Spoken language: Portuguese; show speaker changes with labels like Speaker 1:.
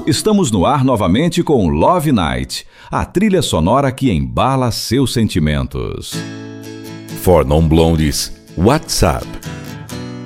Speaker 1: Estamos no ar novamente com Love Night, a trilha sonora que embala seus sentimentos.
Speaker 2: For Non Blondes, WhatsApp.